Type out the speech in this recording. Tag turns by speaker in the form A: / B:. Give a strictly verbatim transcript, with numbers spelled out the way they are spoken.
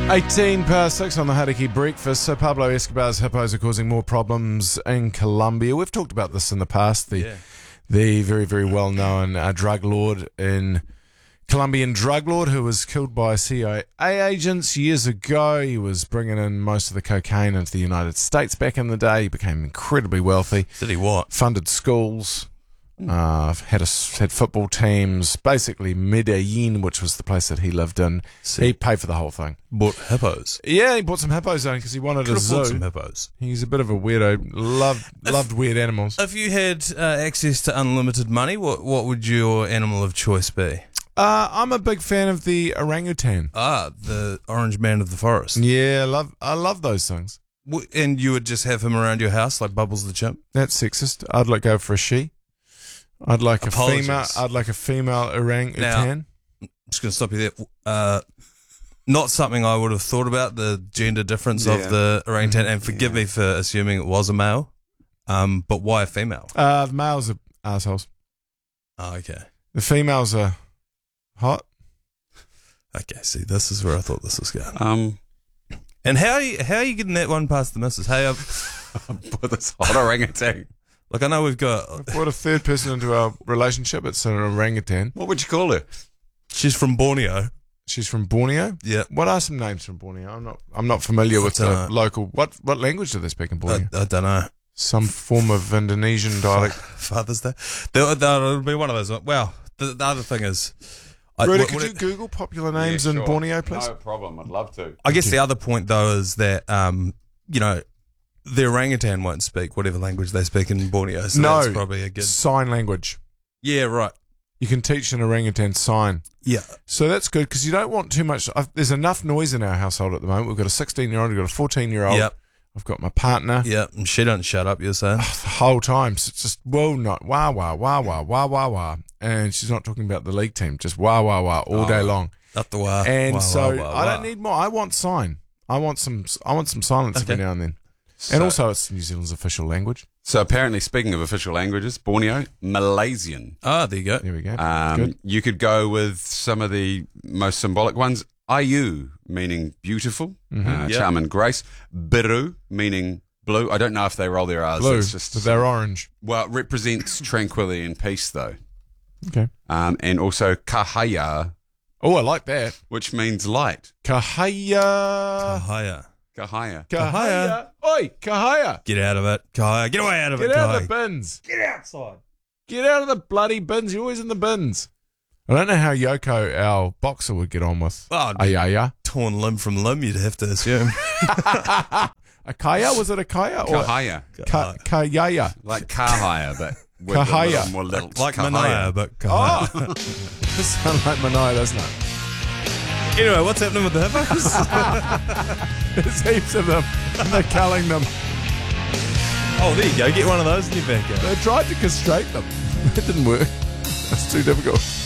A: eighteen past six on the Hauraki Breakfast. So Pablo Escobar's hippos are causing more problems in Colombia. We've talked about this in the past. The
B: Yeah.
A: the very, very well-known uh, drug lord in Colombian drug lord who was killed by C I A agents years ago. He was bringing in most of the cocaine into the United States back in the day. He became incredibly wealthy.
B: Did he what?
A: Funded schools. Uh, had a, had football teams. Basically, Medellin, which was the place that he lived in.
B: See.
A: He paid for the whole thing.
B: Bought hippos.
A: Yeah, he bought some hippos in because he wanted
B: Could
A: a
B: afford
A: zoo.
B: some hippos.
A: He's a bit of a weirdo. Loved loved weird animals.
B: If you had uh, access to unlimited money, what what would your animal of choice be?
A: Uh, I'm a big fan of the orangutan.
B: Ah, the orange man of the forest.
A: Yeah, I love I love those things.
B: W- And you would just have him around your house like Bubbles the chimp?
A: That's sexist. I'd like go for a she. I'd like
B: Apologies.
A: a female. I'd like a female orangutan.
B: I'm just going to stop you there. Uh, not something I would have thought about, the gender difference
C: Yeah.
B: of the orangutan, and forgive me for assuming it was a male. Um, but why a female?
A: Uh, the males are assholes.
B: Oh, okay.
A: The females are hot.
B: Okay, see, this is where I thought this was going.
C: Um,
B: And how are you, how are you getting that one past the missus? Hey, I've,
C: for this hot orangutan.
B: like I know we've got,
A: I've brought a third person into our relationship. It's an orangutan.
C: What would you call her?
B: she's from Borneo.
A: She's from Borneo.
B: Yeah.
A: What are some names from Borneo? I'm not. I'm not familiar with the
B: dunno.
A: local. What what language do they speak in
B: I,
A: Borneo?
B: I don't know.
A: Some form of Indonesian dialect.
B: Father's Day. There, there'll be one of those. Well, the, the other thing is, I,
A: Rudy,
B: what-
A: could
B: what
A: you
B: it-
A: Google popular names
C: Yeah,
A: in
C: sure.
A: Borneo, please?
C: No problem. I'd love to.
B: I guess the other point though is that um, you know, the orangutan won't speak whatever language they speak in Borneo. So
A: No.
B: that's probably a good.
A: Sign language.
B: Yeah, right.
A: You can teach an orangutan sign.
B: Yeah,
A: So that's good because you don't want too much. I've, there's enough noise in our household at the moment. We've got a sixteen-year-old, we've got a fourteen-year-old.
B: Yep.
A: I've got my partner.
B: yeah. And she don't shut up. You're saying?
A: The whole time. So it's just, whoa, not wah, wah, wah, wah, wah, wah, wah. And she's not talking about the league team, just wah, wah, wah all
B: Oh,
A: day
B: right.
A: long.
B: Up the wah.
A: And
B: wah,
A: so
B: wah, wah,
A: I
B: wah.
A: don't need more. I want sign. I want some. I want some silence every
B: Okay.
A: now and then.
C: So,
A: And also, it's New Zealand's official language.
C: so apparently, speaking of official languages, Borneo, Malaysian.
B: Ah, there you go.
A: There we go.
C: Um,
A: Good.
C: you could go with some of the most symbolic ones. Ayu, meaning beautiful,
A: Mm-hmm.
C: uh,
B: Yep.
C: charm and grace. Biru, meaning blue. I don't know if they roll their R's.
A: Blue,
C: It's just,
A: but they're orange.
C: well, it represents tranquility and peace, though.
A: Okay.
C: Um, and also Kahaya,
A: Oh, I like that.
C: which means light.
A: Kahaya.
B: Kahaya.
C: Kahaya.
A: Kahaya. Oi, Kahaya.
B: Get out of it. Kahaya. Get away out of
A: Get
B: it.
A: out
B: Kahaya.
A: of the bins.
B: Get outside.
A: Get out of the bloody bins. You're always in the bins. I don't know how Yoko, our boxer, would get on with
B: Oh,
A: Ayaya.
B: torn limb from limb, you'd have to assume.
A: A Kaya? Was it a Kaya? Or
C: Kahaya.
A: Ka- Kayaya.
C: Like car hire, but with
A: Kahaya.
C: a little more little,
B: like
C: Kahaya.
B: Manaya, but Kahaya.
A: Oh! This sounds like Manai, doesn't it?
B: Anyway, what's happening with the hippos?
A: There's heaps of them. And they're culling them.
B: Oh, there you go. Get one of those in your backyard.
A: They tried to castrate them. It didn't work. That's too difficult.